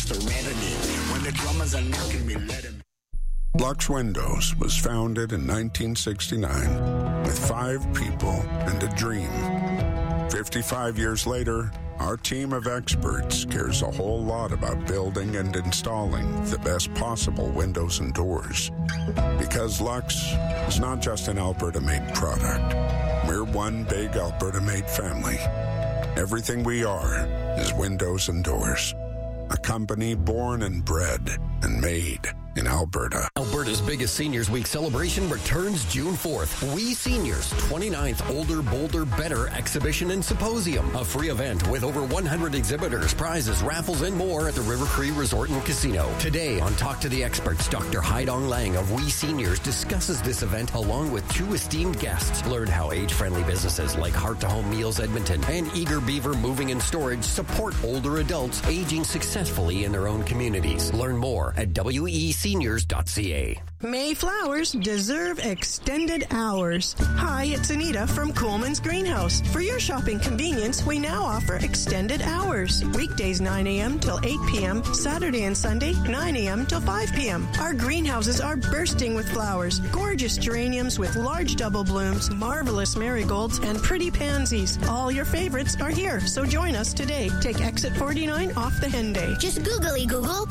serenity. When the drummers are knocking, we let him. Lux Windows was founded in 1969 with 5 people and a dream. 55 years later, our team of experts cares a whole lot about building and installing the best possible windows and doors. Because Lux is not just an Alberta-made product. We're one big Alberta-made family. Everything we are is windows and doors. A company born and bred and made in Alberta. Alberta's biggest Seniors Week celebration returns June 4th. We Seniors 29th Older, Bolder, Better Exhibition and Symposium. A free event with over 100 exhibitors, prizes, raffles, and more at the River Cree Resort and Casino. Today on Talk to the Experts, Dr. Haidong Lang of We Seniors discusses this event along with 2 esteemed guests. Learn how age-friendly businesses like Heart to Home Meals Edmonton and Eager Beaver Moving and Storage support older adults aging successfully in their own communities. Learn more at WEC seniors.ca. May flowers deserve extended hours. Hi, it's Anita from Coleman's Greenhouse. For your shopping convenience, we now offer extended hours. Weekdays 9 a.m. till 8 p.m., Saturday and Sunday 9 a.m. till 5 p.m. Our greenhouses are bursting with flowers. Gorgeous geraniums with large double blooms, marvelous marigolds, and pretty pansies. All your favorites are here, so join us today. Take exit 49 off the Henday. Just googly Google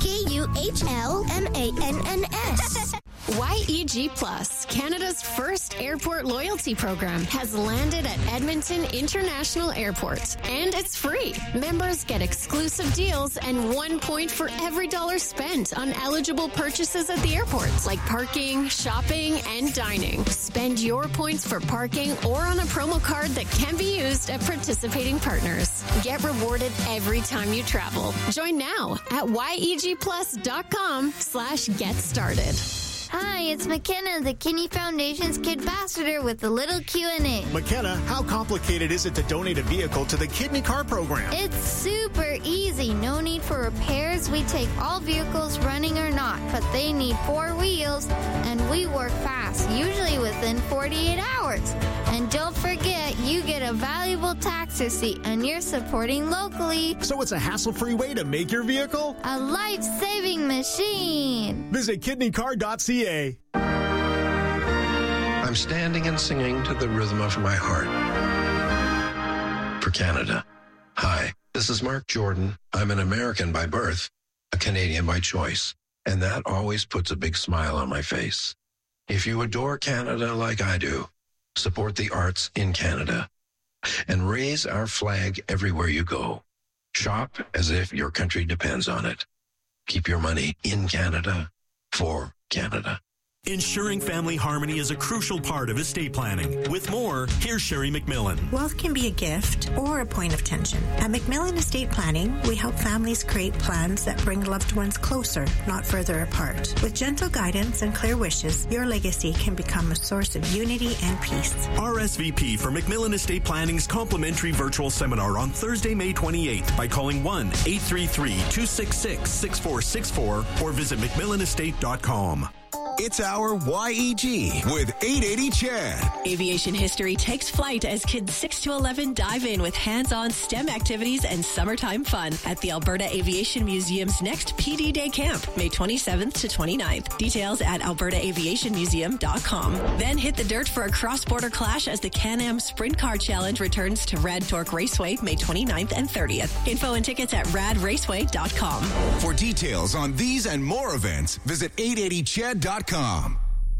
KUHLMANNS. YEG Plus, Canada's first airport loyalty program, has landed at Edmonton International Airport, and it's free. Members get exclusive deals and 1 point for every dollar spent on eligible purchases at the airport, like parking, shopping, and dining. Spend your points for parking or on a promo card that can be used at participating partners. Get rewarded every time you travel. Join now at yegplus.com/get started. Hi, it's McKenna, the Kinney Foundation's Kid Ambassador with a little Q&A. McKenna, how complicated is it to donate a vehicle to the Kidney Car Program? It's super easy. No need for repairs. We take all vehicles running or not, but they need 4 wheels, and we work fast, usually within 48 hours. And don't forget, you get a valuable tax receipt, and you're supporting locally. So it's a hassle-free way to make your vehicle a life-saving machine. Visit kidneycar.ca. I'm standing and singing to the rhythm of my heart. For Canada. Hi, this is Mark Jordan. I'm an American by birth, a Canadian by choice, and that always puts a big smile on my face. If you adore Canada like I do, support the arts in Canada and raise our flag everywhere you go. Shop as if your country depends on it. Keep your money in Canada for Canada. Ensuring family harmony is a crucial part of estate planning. With more, here's Sherry McMillan. Wealth can be a gift or a point of tension. At McMillan Estate Planning, we help families create plans that bring loved ones closer, not further apart. With gentle guidance and clear wishes, your legacy can become a source of unity and peace. RSVP for McMillan Estate Planning's complimentary virtual seminar on Thursday, May 28th by calling 1-833-266-6464 or visit McMillanestate.com. It's our YEG with 880 Chad. Aviation history takes flight as kids 6 to 11 dive in with hands-on STEM activities and summertime fun at the Alberta Aviation Museum's next PD Day Camp, May 27th to 29th. Details at albertaaviationmuseum.com. Then hit the dirt for a cross-border clash as the Can-Am Sprint Car Challenge returns to Rad Torque Raceway, May 29th and 30th. Info and tickets at radraceway.com. For details on these and more events, visit 880chad.com.